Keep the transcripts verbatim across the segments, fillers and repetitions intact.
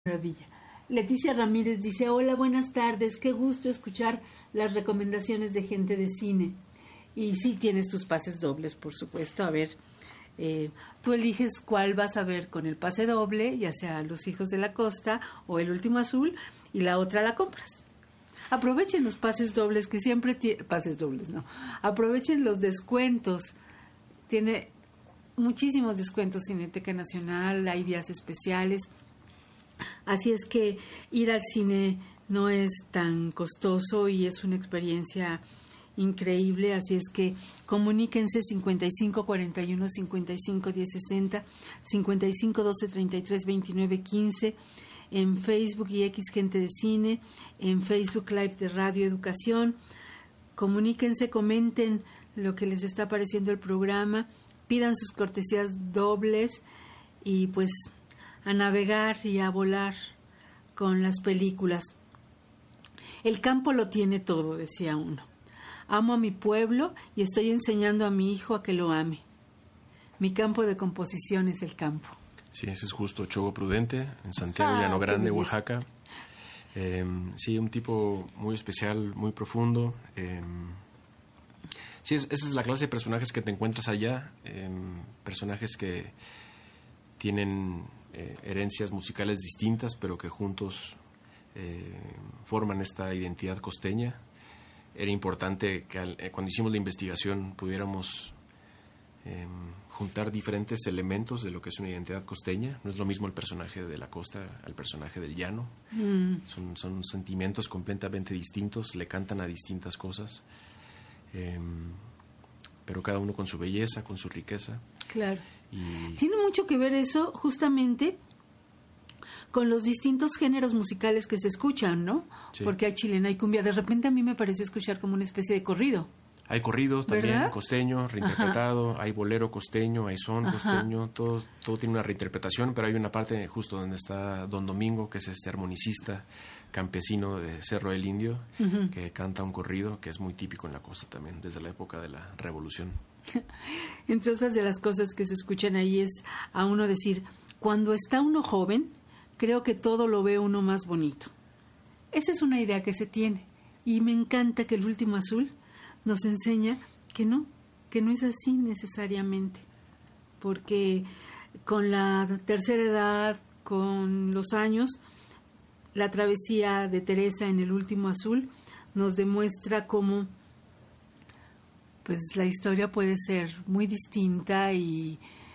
Maravilla. Leticia Ramírez dice: hola, buenas tardes, qué gusto escuchar las recomendaciones de gente de cine. Y sí, tienes tus pases dobles, por supuesto. A ver, eh, tú eliges cuál vas a ver con el pase doble, ya sea Los Hijos de la Costa o El Último Azul, y la otra la compras. Aprovechen los pases dobles que siempre tienen, pases dobles, no, aprovechen los descuentos. Tiene muchísimos descuentos Cineteca Nacional, hay días especiales. Así es que ir al cine no es tan costoso y es una experiencia increíble. Así es que comuníquense cincuenta y cinco cuarenta y uno cincuenta y cinco diez sesenta, cincuenta y cinco doce treinta y tres veintinueve quince, en Facebook y X Gente de Cine, en Facebook Live de Radio Educación. Comuníquense, comenten lo que les está pareciendo el programa, pidan sus cortesías dobles y pues a navegar y a volar con las películas. El campo lo tiene todo, decía uno. Amo a mi pueblo y estoy enseñando a mi hijo a que lo ame. Mi campo de composición es el campo. Sí, ese es justo Chogo Prudente, en Santiago ah, Llano Grande, Oaxaca. Eh, sí, un tipo muy especial, muy profundo. Eh, sí, es, esa es la clase de personajes que te encuentras allá. Eh, personajes que tienen Eh, herencias musicales distintas, pero que juntos eh, forman esta identidad costeña. Era importante que al, eh, cuando hicimos la investigación pudiéramos eh, juntar diferentes elementos de lo que es una identidad costeña. No es lo mismo el personaje de la costa al personaje del llano. Mm. Son, son sentimientos completamente distintos, le cantan a distintas cosas, eh, pero cada uno con su belleza, con su riqueza. Claro. Y tiene mucho que ver eso justamente con los distintos géneros musicales que se escuchan, ¿no? Sí. Porque hay chilena, hay cumbia. De repente a mí me pareció escuchar como una especie de corrido. Hay corridos también, ¿verdad? Costeño, reinterpretado. Ajá. Hay bolero costeño, hay son Ajá. costeño. Todo, todo tiene una reinterpretación, pero hay una parte justo donde está Don Domingo, que es este armonicista campesino de Cerro del Indio, uh-huh. que canta un corrido que es muy típico en la costa también, desde la época de la Revolución. Entre otras de las cosas que se escuchan ahí es a uno decir: cuando está uno joven, creo que todo lo ve uno más bonito. Esa es una idea que se tiene, y me encanta que El Último Azul nos enseña que no, que no es así necesariamente, porque con la tercera edad, con los años, la travesía de Teresa en El Último Azul nos demuestra cómo pues la historia puede ser muy distinta y,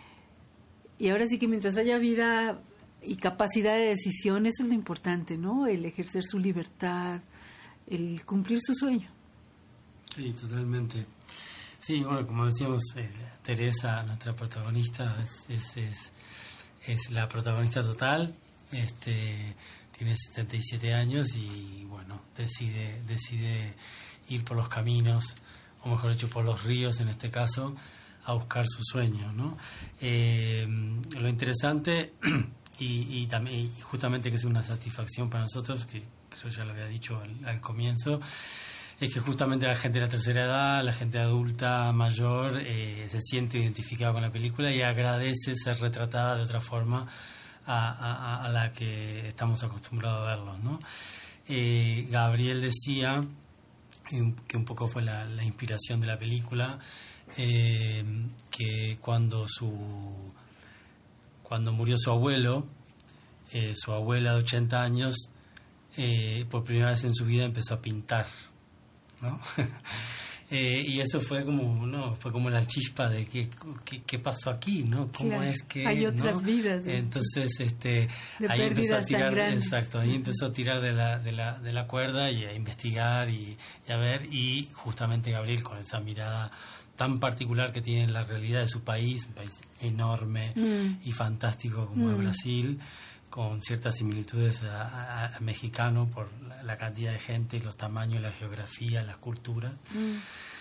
y ahora sí que mientras haya vida y capacidad de decisión, eso es lo importante, ¿no? El ejercer su libertad, el cumplir su sueño. Sí, totalmente. Sí, bueno, como decíamos, eh, Teresa, nuestra protagonista, es, es, es, es la protagonista total. Este, tiene setenta y siete años y, bueno, decide, decide ir por los caminos, o mejor dicho, por los ríos en este caso, a buscar su sueño, ¿no? Eh, lo interesante, y, y también y justamente que es una satisfacción para nosotros, que creo ya lo había dicho al, al comienzo, es que justamente la gente de la tercera edad, la gente adulta, mayor, eh, se siente identificada con la película y agradece ser retratada de otra forma a, a, a la que estamos acostumbrados a verlos, ¿no? Eh, Gabriel decía que un poco fue la, la inspiración de la película, eh, que cuando su cuando murió su abuelo, eh, su abuela de ochenta años, eh, por primera vez en su vida empezó a pintar, ¿no? eh, y eso fue como no fue como la chispa de qué qué, qué pasó aquí, ¿no? Cómo claro, es que hay otras ¿no? vidas entonces este de ahí empezó a tirar exacto ahí empezó a tirar de la de la de la cuerda y a investigar y, y a ver, y justamente Gabriel, con esa mirada tan particular que tiene en la realidad de su país, un país enorme mm. y fantástico como mm. es Brasil, con ciertas similitudes a, a, a mexicano por la, la cantidad de gente, los tamaños, la geografía, las culturas. Mm.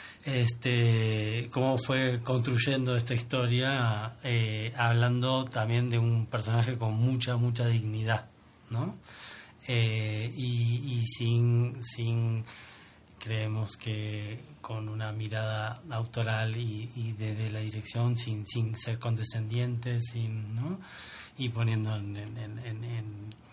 Este, cómo fue construyendo esta historia, eh, hablando también de un personaje con mucha, mucha dignidad, ¿no? Eh, y, y sin, sin, creemos que con una mirada autoral y, y desde la dirección, sin, sin ser condescendiente, sin, ¿no? Y poniendo en, en, en, en